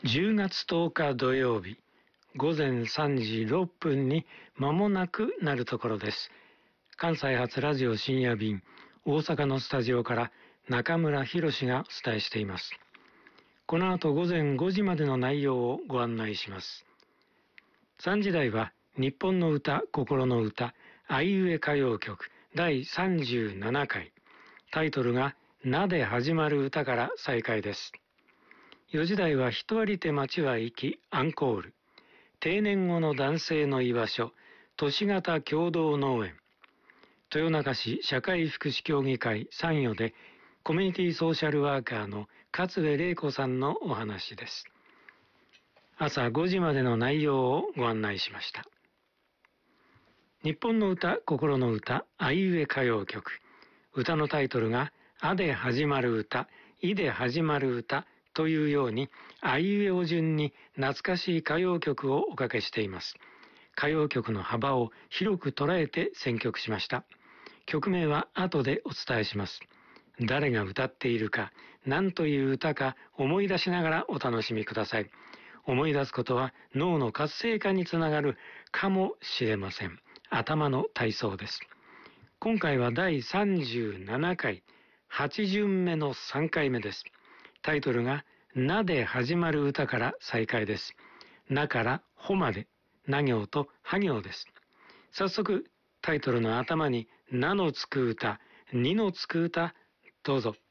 10月10日土曜日、午前3時6分に間もなくなるところです。関西発ラジオ深夜便、大阪のスタジオから中村博がお伝えしています。この後午前5時までの内容をご案内します。3時台は日本の歌、心の歌、あいうえ歌謡曲第37回。タイトルがなで始まる歌から再開です。4時台は人ありて街は行きアンコール。定年後の男性の居場所、都市型共同農園。豊中市社会福祉協議会参与でコミュニティソーシャルワーカーの勝部玲子さんのお話です。朝5時までの内容をご案内しました。日本の歌、心の歌、あいうえ歌謡曲。歌のタイトルがあで始まる歌、いで始まる歌というように、あいうえを順に懐かしい歌謡曲をおかけしています。歌謡曲の幅を広く捉えて選曲しました。曲名は後でお伝えします。誰が歌っているか、何という歌か思い出しながらお楽しみください。思い出すことは脳の活性化につながるかもしれません。頭の体操です。今回は第37回、8巡目の3回目です。タイトルがなで始まる歌から再開です。なからほまで、な行とは行です。早速タイトルの頭になのつく歌、にのつく歌、どうぞ。